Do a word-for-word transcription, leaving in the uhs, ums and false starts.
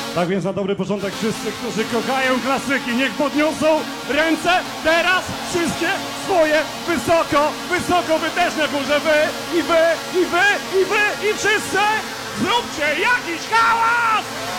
Tak więc na dobry początek wszyscy, którzy kochają klasyki, niech podniosą ręce teraz wszystkie swoje wysoko, wysoko wytężne górze. Wy i wy i wy i wy i wszyscy zróbcie jakiś hałas!